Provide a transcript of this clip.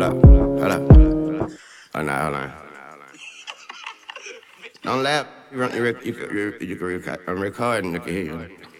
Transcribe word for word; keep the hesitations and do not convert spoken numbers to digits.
up, hold up. Hold on, hold on. Don't laugh. You, run, you, rec- you, can- you, you can record. I'm recording. I can hear you.